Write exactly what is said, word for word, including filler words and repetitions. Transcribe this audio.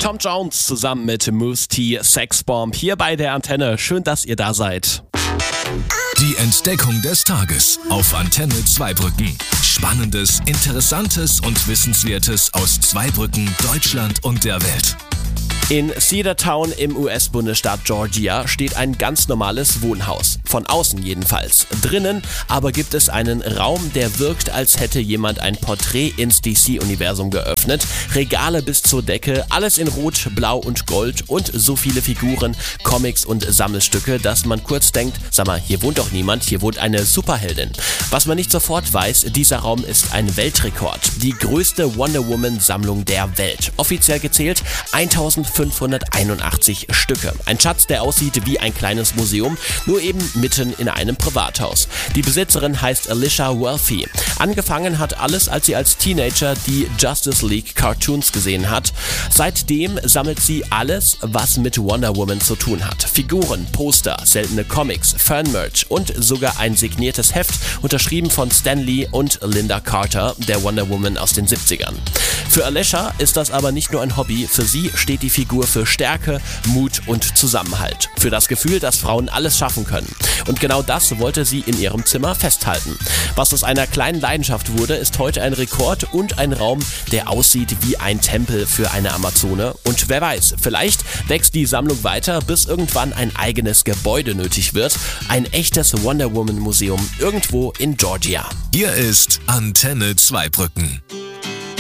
Tom Jones zusammen mit Mousse T, Sexbomb hier bei der Antenne. Schön, dass ihr da seid. Die Entdeckung des Tages auf Antenne Zweibrücken. Spannendes, Interessantes und Wissenswertes aus Zweibrücken, Deutschland und der Welt. In Cedartown im U S-Bundesstaat Georgia steht ein ganz normales Wohnhaus. Von außen jedenfalls. Drinnen aber gibt es einen Raum, der wirkt, als hätte jemand ein Porträt ins D C-Universum geöffnet. Regale bis zur Decke, alles in Rot, Blau und Gold und so viele Figuren, Comics und Sammelstücke, dass man kurz denkt, sag mal, hier wohnt doch niemand, hier wohnt eine Superheldin. Was man nicht sofort weiß, dieser Raum ist ein Weltrekord. Die größte Wonder Woman-Sammlung der Welt. Offiziell gezählt eintausendfünfhunderteinundachtzig Stücke. Ein Schatz, der aussieht wie ein kleines Museum, nur eben mitten in einem Privathaus. Die Besitzerin heißt Alicia Welfy. Angefangen hat alles, als sie als Teenager die Justice League Cartoons gesehen hat. Seitdem sammelt sie alles, was mit Wonder Woman zu tun hat. Figuren, Poster, seltene Comics, Fanmerch und sogar ein signiertes Heft, unterschrieben von Stan Lee und Linda Carter, der Wonder Woman aus den siebzigern. Für Alicia ist das aber nicht nur ein Hobby, für sie steht die Figur für Stärke, Mut und Zusammenhalt. Für das Gefühl, dass Frauen alles schaffen können. Und genau das wollte sie in ihrem Zimmer festhalten. Was aus einer kleinen Leidenschaft wurde, ist heute ein Rekord und ein Raum, der aussieht wie ein Tempel für eine Amazone. Und wer weiß, vielleicht wächst die Sammlung weiter, bis irgendwann ein eigenes Gebäude nötig wird. Ein echtes Wonder Woman Museum irgendwo in Georgia. Hier ist Antenne Zweibrücken.